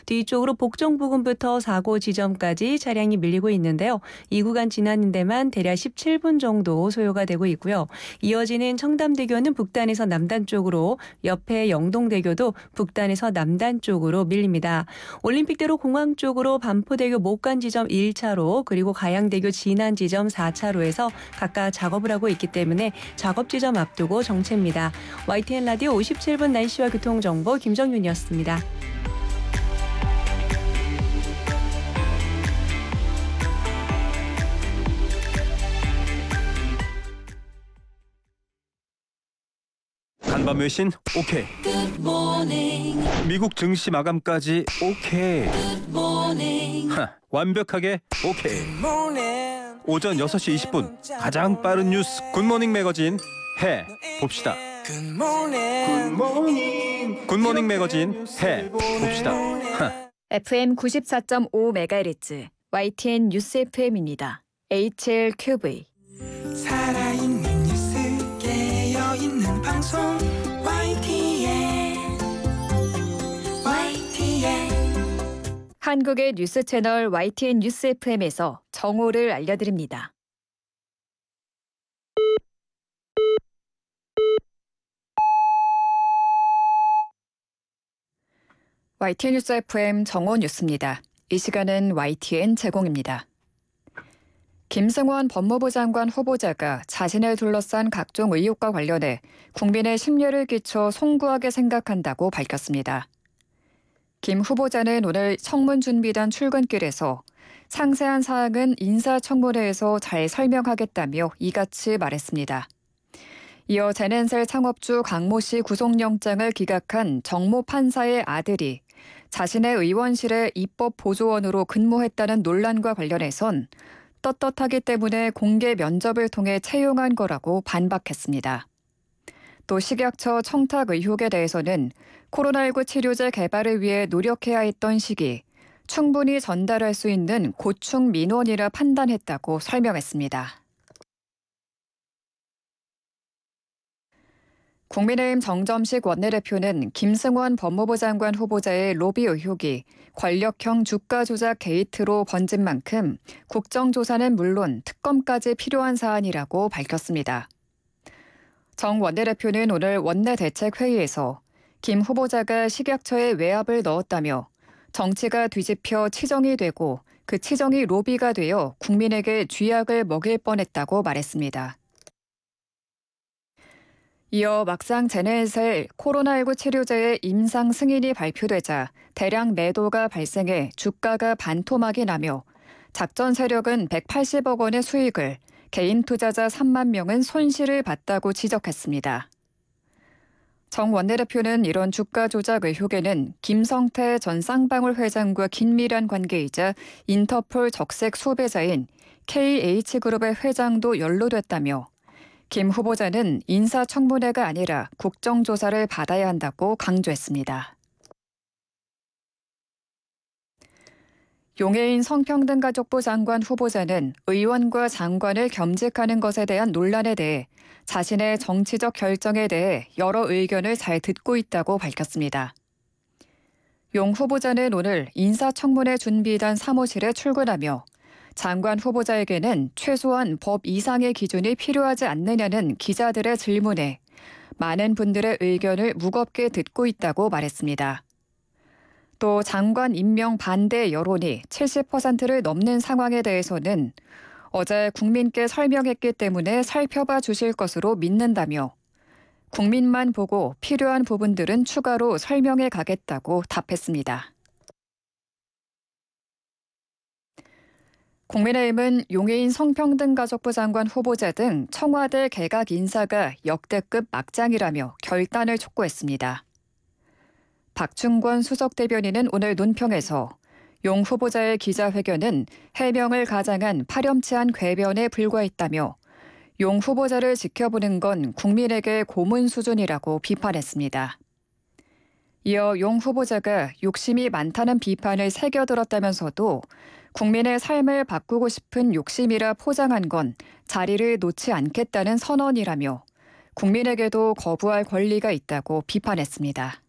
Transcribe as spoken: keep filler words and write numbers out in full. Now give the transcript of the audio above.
뒤쪽으로 복정 부근부터 사고 지점까지 차량이 밀리고 있는데요. 이 구간 지나는 데만 대략 십칠 분 정도 소요가 되고 있고요. 이어지는 청담대교는 북단에서 남단 쪽으로, 옆에 영동대교도 북단에서 남단 쪽으로 밀립니다. 올림픽대로 공항 쪽으로 반포대교 목간 지점 일 차로, 그리고 가양대교 진안 지점 사 차로에서 각각 작업을 하고 있기 때문에 작업 지점 앞두고 정체입니다. 와이티엔 라디오 오십칠 분 날씨와 교통정보 김정윤이었습니다. 간밤 외신 오케이. 미국 증시 마감까지 오케이. 하, 완벽하게 오케이. 오전 여섯 시 이십 분 가장 빠른 뉴스 굿모닝 매거진 해 봅시다. 굿모닝 굿모닝 매거진 해 봅시다. 하. 에프엠 구십사 점 오 메가헤르츠 와이티엔 뉴스 에프엠입니다. 에이치엘큐브이 살아있는 뉴스 깨어있는 방송 와이티엔 와이티엔 한국의 뉴스 채널 와이티엔 뉴스 에프엠에서 정오를 알려드립니다. 와이티엔 뉴스 에프엠 정오 뉴스입니다. 이 시간은 와이티엔 제공입니다. 김승원 법무부 장관 후보자가 자신을 둘러싼 각종 의혹과 관련해 국민의 심려를 끼쳐 송구하게 생각한다고 밝혔습니다. 김 후보자는 오늘 청문준비단 출근길에서 상세한 사항은 인사청문회에서 잘 설명하겠다며 이같이 말했습니다. 이어 제넨셀 창업주 강모 씨 구속영장을 기각한 정모 판사의 아들이 자신의 의원실에 입법보조원으로 근무했다는 논란과 관련해선 떳떳하기 때문에 공개 면접을 통해 채용한 거라고 반박했습니다. 또 식약처 청탁 의혹에 대해서는 코로나십구 치료제 개발을 위해 노력해야 했던 시기, 충분히 전달할 수 있는 고충 민원이라 판단했다고 설명했습니다. 국민의힘 정점식 원내대표는 김승원 법무부 장관 후보자의 로비 의혹이 권력형 주가 조작 게이트로 번진 만큼 국정조사는 물론 특검까지 필요한 사안이라고 밝혔습니다. 정 원내대표는 오늘 원내대책회의에서 김 후보자가 식약처에 외압을 넣었다며 정치가 뒤집혀 치정이 되고 그 치정이 로비가 되어 국민에게 쥐약을 먹일 뻔했다고 말했습니다. 이어 막상 제네셀 코로나십구 치료제의 임상 승인이 발표되자 대량 매도가 발생해 주가가 반토막이 나며 작전 세력은 백팔십억 원의 수익을, 개인 투자자 삼만 명은 손실을 봤다고 지적했습니다. 정 원내대표는 이런 주가 조작 의혹에는 김성태 전 쌍방울 회장과 긴밀한 관계이자 인터폴 적색 수배자인 케이에이치그룹의 회장도 연루됐다며 김 후보자는 인사청문회가 아니라 국정조사를 받아야 한다고 강조했습니다. 용해인 성평등가족부 장관 후보자는 의원과 장관을 겸직하는 것에 대한 논란에 대해 자신의 정치적 결정에 대해 여러 의견을 잘 듣고 있다고 밝혔습니다. 용 후보자는 오늘 인사청문회 준비단 사무실에 출근하며 장관 후보자에게는 최소한 법 이상의 기준이 필요하지 않느냐는 기자들의 질문에 많은 분들의 의견을 무겁게 듣고 있다고 말했습니다. 또 장관 임명 반대 여론이 칠십 퍼센트를 넘는 상황에 대해서는 어제 국민께 설명했기 때문에 살펴봐 주실 것으로 믿는다며 국민만 보고 필요한 부분들은 추가로 설명해 가겠다고 답했습니다. 국민의힘은 용해인 성평등가족부 장관 후보자 등 청와대 개각 인사가 역대급 막장이라며 결단을 촉구했습니다. 박충권 수석 대변인은 오늘 논평에서 용 후보자의 기자회견은 해명을 가장한 파렴치한 궤변에 불과했다며 용 후보자를 지켜보는 건 국민에게 고문 수준이라고 비판했습니다. 이어 용 후보자가 욕심이 많다는 비판을 새겨들었다면서도 국민의 삶을 바꾸고 싶은 욕심이라 포장한 건 자리를 놓지 않겠다는 선언이라며 국민에게도 거부할 권리가 있다고 비판했습니다.